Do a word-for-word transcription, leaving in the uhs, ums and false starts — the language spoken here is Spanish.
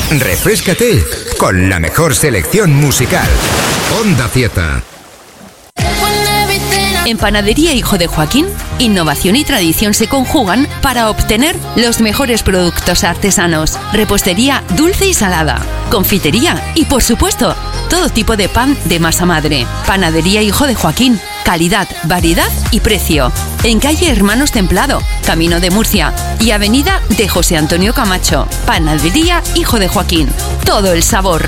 Refréscate con la mejor selección musical. Onda Zieta. En Panadería Hijo de Joaquín, innovación y tradición se conjugan para obtener los mejores productos artesanos. Repostería dulce y salada, confitería y, por supuesto, todo tipo de pan de masa madre. Panadería Hijo de Joaquín. Calidad, variedad y precio. En calle Hermanos Templado, Camino de Murcia y avenida de José Antonio Camacho. Panadería Hijo de Joaquín. Todo el sabor.